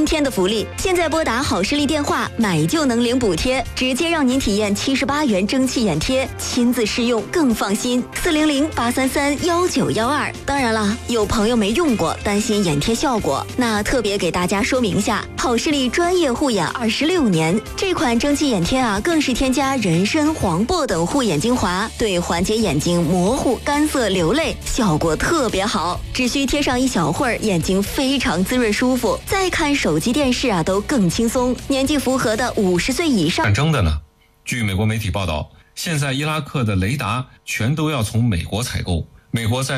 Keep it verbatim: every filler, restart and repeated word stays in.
天的福利，现在拨打好视力电话买就能领补贴，直接让您体验七十八元蒸汽眼贴，亲自试用更放心。四零零八三三幺九幺二。当然了，有朋友没用过，担心眼贴效果，那特别给大家说明一下，好视力专业护眼二十六年，这款蒸汽眼贴啊，更是添加人参、黄柏等护眼精华，对缓解眼睛模糊、干涩、流泪效果特别好。只需贴上一小会儿，眼睛非常滋润舒服，再看手机、电视啊都更轻松。年纪符合的五十岁以上战争的呢？据美国媒体报道，现在伊拉克的雷达全都要从美国采购，美国在